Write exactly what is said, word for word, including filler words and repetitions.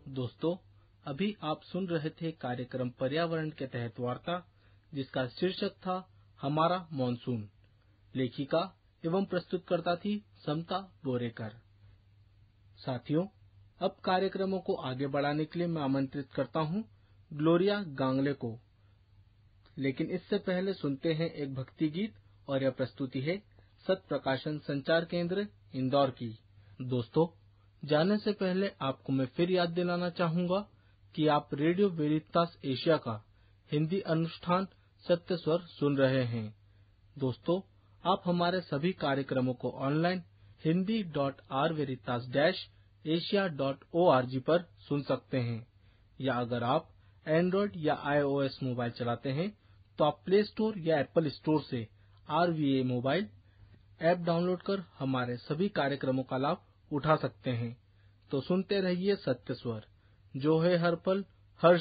दोस्तों, अभी आप सुन रहे थे कार्यक्रम पर्यावरण के तहत वार्ता, जिसका शीर्षक था हमारा मॉनसून। लेखिका एवं प्रस्तुतकर्ता थी समता बोरेकर। साथियों, अब कार्यक्रमों को आगे बढ़ाने के लिए मैं आमंत्रित करता हूं ग्लोरिया गांगले को। लेकिन इससे पहले सुनते हैं एक भक्ति गीत, और यह प्रस्तुति है सत प्रकाशन संचार केंद्र इंदौर की। दोस्तों, जाने से पहले आपको मैं फिर याद दिलाना चाहूंगा कि आप रेडियो वेरितास एशिया का हिंदी अनुष्ठान सत्य स्वर सुन रहे हैं। दोस्तों, आप हमारे सभी कार्यक्रमों को online Hindi dot are वेरितास dash Asia dot O R G पर सुन सकते हैं, या अगर आप एंड्रॉइड या आईओएस मोबाइल चलाते हैं तो आप प्ले स्टोर या एप्पल स्टोर से are V A mobile app download कर हमारे सभी कार्यक्रमों का लाभ उठा सकते हैं। तो सुनते रहिए सत्य स्वर, जो है हर पल